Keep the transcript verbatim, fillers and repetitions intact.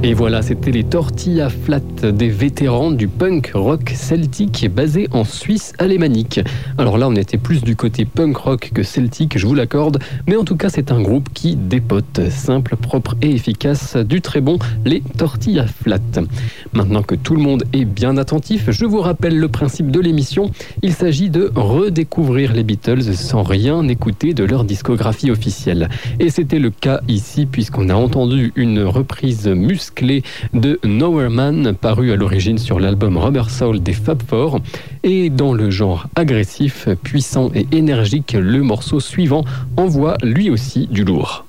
Et voilà, c'était les Tortilla Flat, des vétérans du punk rock celtique basé en Suisse alémanique. Alors là, on était plus du côté punk rock que celtique, je vous l'accorde, mais en tout cas, c'est un groupe qui dépote, simple, propre et efficace, du très bon, les Tortilla Flat. Maintenant que tout le monde est bien attentif, je vous rappelle le principe de l'émission. Il s'agit de redécouvrir les Beatles sans rien écouter de leur discographie officielle. Et c'était le cas ici, puisqu'on a entendu une reprise musclée de Nowhere Man, paru à l'origine sur l'album Rubber Soul des Fab Four. Et dans le genre agressif, puissant et énergique, le morceau suivant envoie lui aussi du lourd.